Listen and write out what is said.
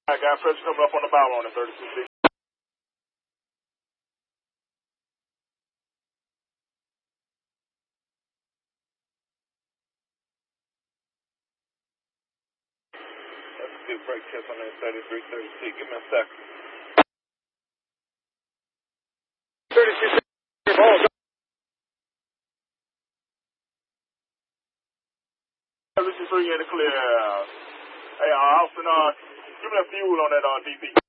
I got pressure coming up on the bow on it, 32-6. That's a good brake test on that 33-36. Give me a second. 36, ball. 33 in the clear. Hey, Austin, give me a fuel on that DP.